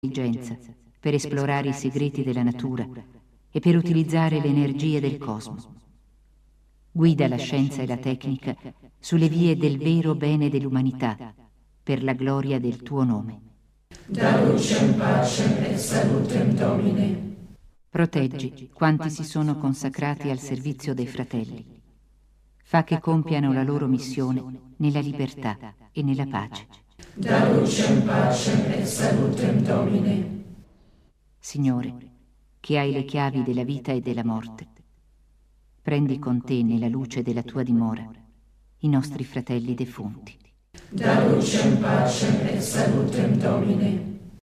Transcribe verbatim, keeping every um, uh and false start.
intelligenza per esplorare i segreti della natura e per utilizzare le energie del cosmo. Guida la scienza e la tecnica sulle vie del vero bene dell'umanità per la gloria del tuo nome. Da lucem pacem et salutem Domine. Proteggi quanti si sono consacrati al servizio dei fratelli. Fa che compiano la loro missione nella libertà e nella pace. Da lucem pacem et salutem Domine. Signore, che hai le chiavi della vita e della morte, prendi con te nella luce della tua dimora i nostri fratelli defunti. Da lucem pacem et salutem Domine.